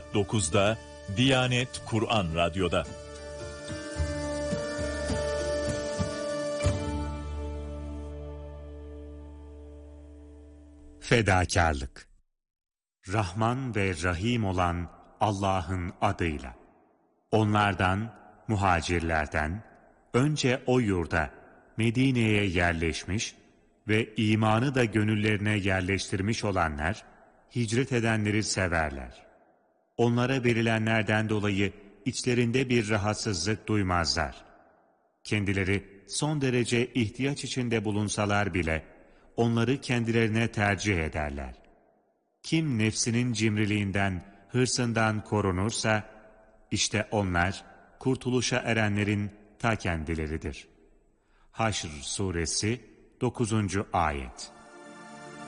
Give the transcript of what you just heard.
9'da Diyanet Kur'an Radyo'da. Fedakarlık. Rahman ve Rahim olan Allah'ın adıyla. Onlardan, muhacirlerden, önce o yurda, Medine'ye yerleşmiş ve imanı da gönüllerine yerleştirmiş olanlar, hicret edenleri severler. Onlara verilenlerden dolayı içlerinde bir rahatsızlık duymazlar. Kendileri son derece ihtiyaç içinde bulunsalar bile, onları kendilerine tercih ederler. Kim nefsinin cimriliğinden, hırsından korunursa, işte onlar kurtuluşa erenlerin ta kendileridir. Haşr Suresi 9. Ayet.